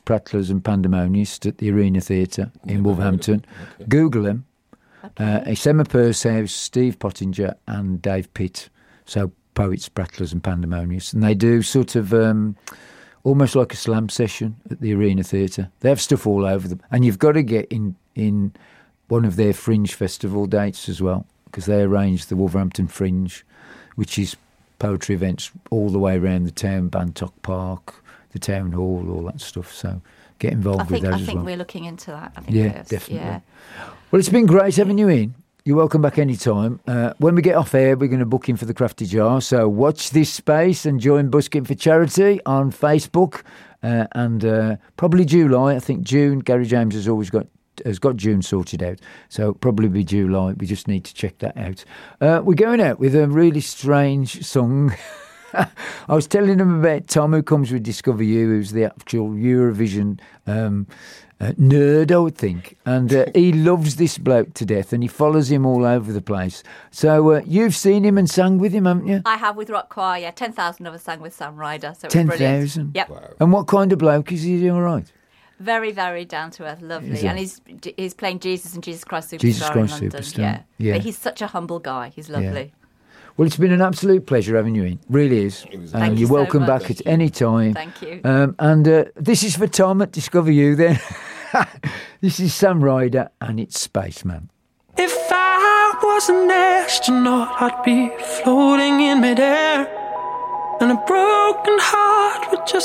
Prattlers and Pandemonists at the Arena Theatre in Wolverhampton. Okay. Google them. Okay. It's Emma Pursehouse, Steve Pottinger and Dave Pitt. So Poets, Prattlers and Pandemonists. And they do sort of almost like a slam session at the Arena Theatre. They have stuff all over them. And you've got to get in one of their Fringe Festival dates as well, because they arrange the Wolverhampton Fringe, which is poetry events all the way around the town, Bantock Park, the town hall, all that stuff. So get involved with that as well. I think we're looking into that. Definitely. Yeah. Well, it's been great having you in. You're welcome back anytime. When we get off air, we're going to book in for the Crafty Jar. So watch this space and join Busking for Charity on Facebook. And probably July. I think June, Gary James has got June sorted out. So probably be July. We just need to check that out. We're going out with a really strange song. I was telling them about Tom, who comes with Discover You, who's the actual Eurovision nerd, I would think. And he loves this bloke to death, and he follows him all over the place. So you've seen him and sang with him, haven't you? I have, with Rock Choir, yeah. 10,000 of us sang with Sam Ryder. So 10,000? Yep. Wow. And what kind of bloke is he? All right? Very, very down to earth, lovely. And he's playing Jesus and Jesus Christ Superstar in London. Superstar. Yeah. But he's such a humble guy. He's lovely. Yeah. Well, it's been an absolute pleasure having you in. Really is. And you're welcome back at any time. Thank you. And this is for Tom at Discover You then. This is Sam Ryder and it's Spaceman. If I was an astronaut, I'd be floating in midair, and a broken heart would just